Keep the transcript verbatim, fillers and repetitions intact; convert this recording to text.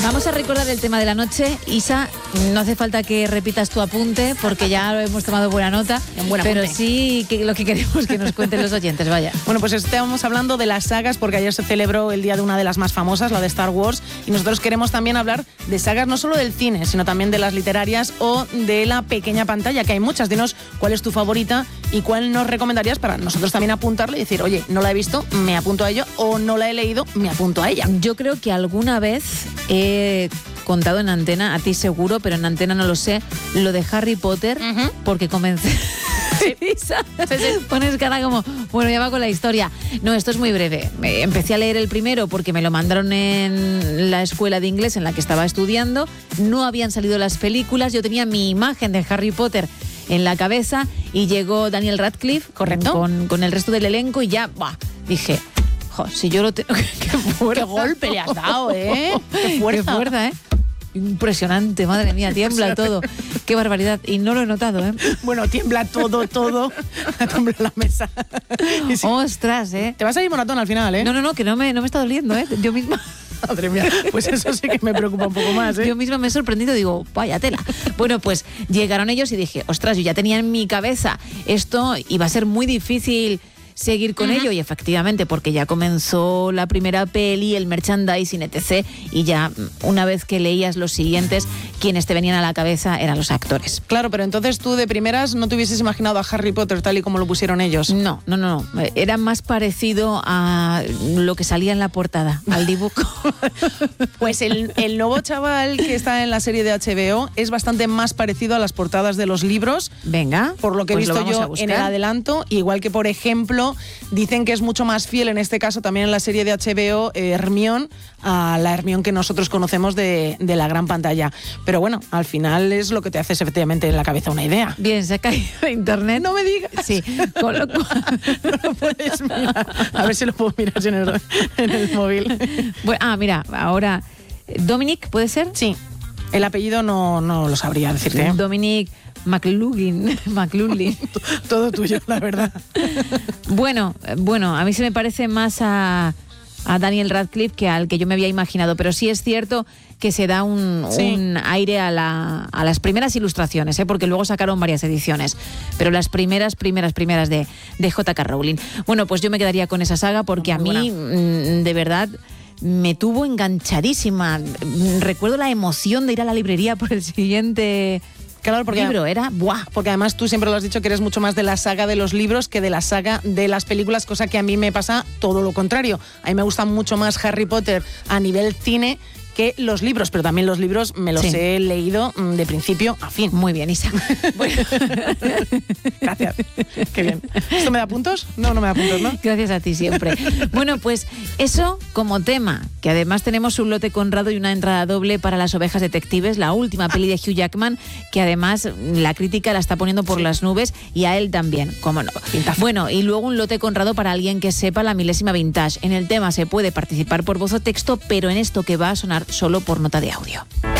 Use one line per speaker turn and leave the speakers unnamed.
Vamos a recordar el tema de la noche. Isa, no hace falta que repitas tu apunte porque ya lo hemos tomado buena nota,
buena
pero
apunte.
sí que lo que queremos que nos cuenten los oyentes, vaya.
Bueno, pues estamos hablando de las sagas porque ayer se celebró el día de una de las más famosas, la de Star Wars, y nosotros queremos también hablar de sagas no solo del cine, sino también de las literarias o de la pequeña pantalla, que hay muchas. Dinos cuál es tu favorita y cuál nos recomendarías para nosotros también apuntarle y decir, oye, no la he visto, me apunto a ello, o no la he leído, me apunto a ella.
Yo creo que alguna vez he contado en antena, a ti seguro, pero en antena no lo sé, lo de Harry Potter, uh-huh. porque comencé...
Sí.
Isa, sí, sí. Pones cara como, bueno, ya va con la historia. No, esto es muy breve. Empecé a leer el primero porque me lo mandaron en la escuela de inglés en la que estaba estudiando. No habían salido las películas. Yo tenía mi imagen de Harry Potter en la cabeza y llegó Daniel Radcliffe,
correcto,
con, con el resto del elenco y ya, bah, dije, jo, si yo lo tengo...
Qué, qué golpe le has dado, ¿eh? Qué fuerza,
qué fuerza, ¿eh? Impresionante, madre mía, tiembla todo. Qué barbaridad. Y no lo he notado, ¿eh?
Bueno, tiembla todo, todo. Tiembla la mesa.
Sí. Ostras, ¿eh?
Te vas a ir moratón al final, ¿eh?
No, no, no, que no me, no me está doliendo, ¿eh? Yo misma...
Madre mía, pues eso sí que me preocupa un poco más, ¿eh?
Yo misma me he sorprendido, digo, vaya tela. Bueno, pues llegaron ellos y dije, ostras, yo ya tenía en mi cabeza esto, iba a ser muy difícil seguir con uh-huh. ello, y efectivamente, porque ya comenzó la primera peli, el merchandising, etcétera, y ya una vez que leías los siguientes, quienes te venían a la cabeza eran los actores.
Claro, pero entonces tú de primeras no te hubieses imaginado a Harry Potter tal y como lo pusieron ellos.
No, no, no, no. Era más parecido a lo que salía en la portada, al dibujo.
Pues el, el nuevo chaval que está en la serie de H B O es bastante más parecido a las portadas de los libros.
Venga,
por lo que he
pues
visto yo en el adelanto, igual que por ejemplo dicen que es mucho más fiel en este caso también en la serie de H B O eh, Hermione a la Hermione que nosotros conocemos de, de la gran pantalla. Pero bueno, al final es lo que te haces efectivamente en la cabeza una idea.
Bien, se ha caído de internet.
No me digas.
Sí, con lo cual...
no lo puedes mirar. A ver si lo puedo mirar en el, en el móvil.
Bueno, ah, mira, ahora Dominic, ¿puede ser?
Sí, el apellido no, no lo sabría decirte. ¿eh?
Dominic McLugin, McLugin.
Todo tuyo, la verdad.
Bueno, bueno, a mí se me parece más a, a Daniel Radcliffe que al que yo me había imaginado, pero sí es cierto que se da un, sí. un aire a, la, a las primeras ilustraciones, ¿eh? Porque luego sacaron varias ediciones, pero las primeras, primeras, primeras de, de J K Rowling. Bueno, pues yo me quedaría con esa saga porque Muy a mí, buena. de verdad... me tuvo enganchadísima. Recuerdo la emoción de ir a la librería por el siguiente...
Claro, porque
libro era buah,
porque además tú siempre lo has dicho que eres mucho más de la saga de los libros que de la saga de las películas, cosa que a mí me pasa todo lo contrario. A mí me gusta mucho más Harry Potter a nivel cine que los libros, pero también los libros me los sí. he leído de principio a fin.
Muy bien, Isa. Bueno.
Gracias. Qué bien. ¿Esto me da puntos? No, no me da puntos, ¿no?
Gracias a ti siempre. Bueno, pues eso como tema, que además tenemos un lote Conrado y una entrada doble para Las ovejas detectives, la última peli de Hugh Jackman, que además la crítica la está poniendo por sí. las nubes y a él también, cómo no.
Pintazo.
Bueno, y luego un lote Conrado para alguien que sepa la milésima vintage. En el tema se puede participar por voz o texto, pero en esto que va a sonar solo por nota de audio.